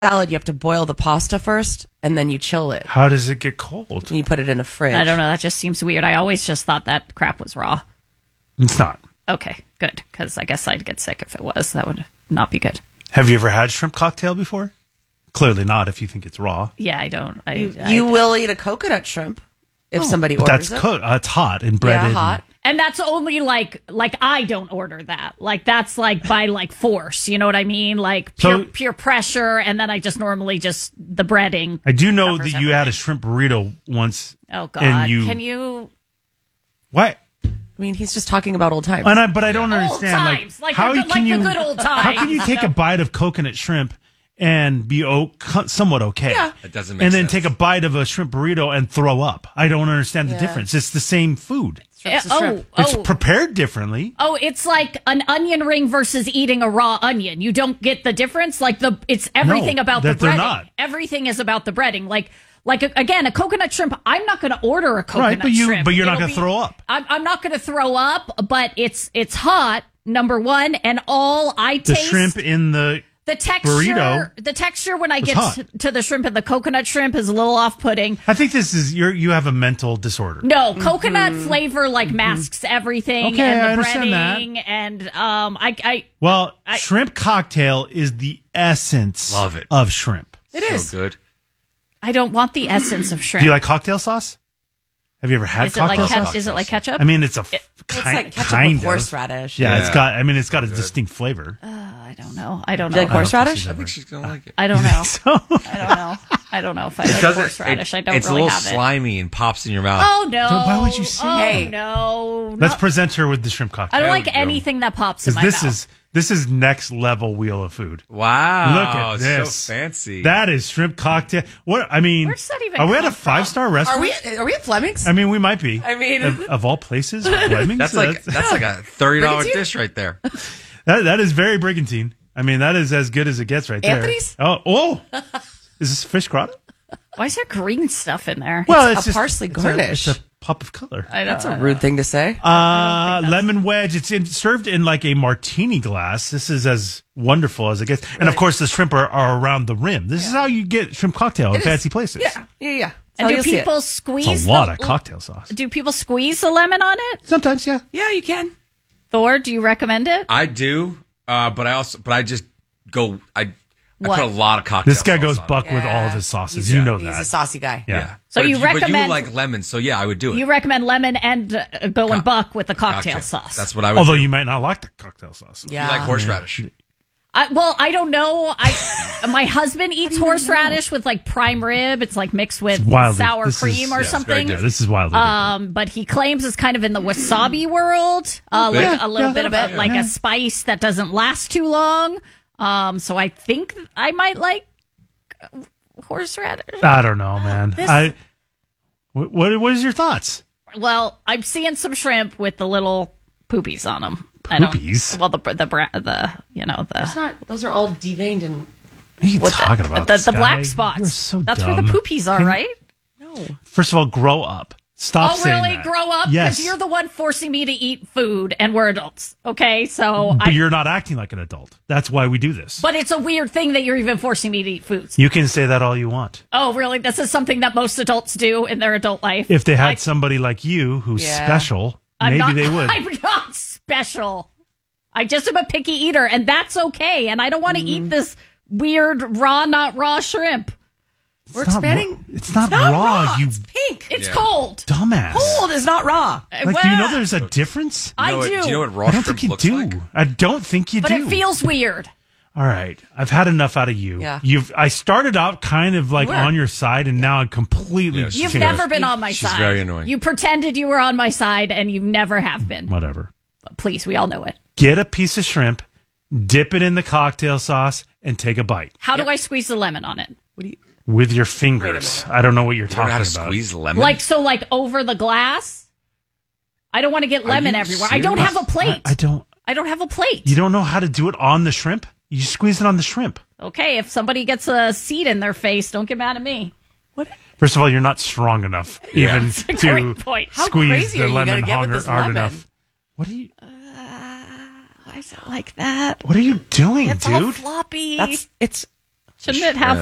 salad, you have to boil the pasta first, and then you chill it. How does it get cold? And you put it in a fridge. I don't know. That just seems weird. I always just thought that crap was raw. It's not. Okay, good. Because I guess I'd get sick if it was. That would not be good. Have you ever had shrimp cocktail before? Clearly not if you think it's raw. Yeah, I don't. You will eat a coconut shrimp if somebody But orders that's it. it's hot and breaded. Yeah, hot. And that's only like I don't order that. Like that's like by like force. You know what I mean? Like pure pressure. And then I just normally just the breading. I do know that you had a shrimp burrito once. Oh God! And Can you? What? I mean, he's just talking about old times. But I don't understand. Times. Like how the can you? good old times. How can you take a bite of coconut shrimp and be somewhat okay? Yeah. It doesn't make and sense. then take a bite of a shrimp burrito and throw up. I don't understand the difference. It's the same food. It's prepared differently. Oh, it's like an onion ring versus eating a raw onion. You don't get the difference. Like it's everything about the that they're breading. not. Everything is about the breading. Like again, a coconut shrimp. I'm not going to order a coconut shrimp. But you're not going to throw up. I'm not going to throw up. But it's hot. Number one, and all I The taste shrimp in the texture. burrito. The texture when I was get hot. to the shrimp and the coconut shrimp is a little off-putting. I think this is you have a mental disorder. No, coconut flavor masks everything. Okay, and the I understand breading, and shrimp cocktail is the essence Love it. of shrimp. It is. So good. I don't want the essence of shrimp. Do you like cocktail sauce? Have you ever had Is it like cocktail sauce? is it like ketchup? I mean, it's It's kind like ketchup kind with of horseradish. Yeah, Yeah. it's got a distinct flavor. I don't know. I don't Do you know. like horseradish? I think she's gonna like it. I don't know. So I don't know. I don't know if I like horseradish. I don't it's really a little have it. slimy and pops in your mouth. Oh no! Why would you say Oh that? no! let's present her with the shrimp cocktail. I don't like There we go. anything that pops in my mouth. This is next level Wheel of Food. Wow. Look at this. So fancy. That is shrimp cocktail. What I mean, Where's that even are we at a come from? 5-star restaurant? Are we at Fleming's? I mean, we might be. I mean- of all places, Fleming's. that's like a $30 Brigantine? dish right there. that is very brigantine. I mean, that is as good as it gets right there. Anthony's? Oh, is this fish grotto? Why is there green stuff in there? Well, a parsley garnish. It's a pop of color. That's a rude thing to say. Lemon wedge. It's served in like a martini glass. This is as wonderful as it gets. And of course, the shrimp are around the rim. This is how you get shrimp cocktail in fancy places. Yeah. And do you'll see it. people squeeze? It's a lot of cocktail sauce. Do people squeeze the lemon on it? Sometimes, yeah. Yeah, you can. Thor, do you recommend it? I do, but I just go. I What? put a lot of cocktail. This guy sauce goes on it. buck with all of his sauces. He's You know He's a that. saucy guy. Yeah. So But you but recommend- you like lemon, so yeah, I would do it. You recommend lemon and going buck with the cocktail Cocktail. sauce. That's what I would. Although do. you might not like the cocktail sauce. Yeah. You like horseradish. I don't know. My husband eats horseradish with like prime rib. It's like mixed with sour cream or something. This is wildly But he claims it's kind of in the wasabi world, like a little bit of it, like a spice that doesn't last too long. So I think I might like horseradish. I don't know, man. What is your thoughts? Well, I'm seeing some shrimp with the little poopies on them. Poopies? Well, the It's not. Those are all deveined and. What are you talking about? the black You're spots. so That's dumb. where the poopies are, right? No. First of all, grow up. Stop Oh, saying really? that. Grow up? Yes. Because you're the one forcing me to eat food, and we're adults. Okay, so But you're not acting like an adult. That's why we do this. But it's a weird thing that you're even forcing me to eat foods. You can say that all you want. Oh, really? This is something that most adults do in their adult life. If they had somebody like you who's special, maybe they would. I'm not special. I just am a picky eater, and that's okay. And I don't want to eat this weird raw, not raw shrimp. We're expanding. It's not raw, you It's pink. It's cold. dumbass. Cold is not raw. Like, do you know there's a difference? I do. Do you know what raw I don't shrimp think you looks do. like? I don't think you But do. it feels weird. All right, I've had enough out of you. Yeah. I started out kind of like on your side, and now I'm completely. Yes. You've changed. never been on my She's side. very annoying. You pretended you were on my side, and you never have been. Whatever. Please, we all know it. Get a piece of shrimp, dip it in the cocktail sauce, and take a bite How do I squeeze the lemon on it? What do you? with your fingers. I don't know what you're You don't know talking how to about. squeeze lemon? Like over the glass? I don't want to get lemon you everywhere. I don't serious? have a plate. I don't. I don't have a plate. You don't know how to do it on the shrimp? You squeeze it on the shrimp. Okay, if somebody gets a seed in their face, don't get mad at me. First of all, you're not strong enough even That's a to great point. How squeeze crazy the are you gonna lemon get with hard, this hard lemon? enough. What are you? Why is it like that? What are you doing, It's all dude? floppy. It's Shouldn't it have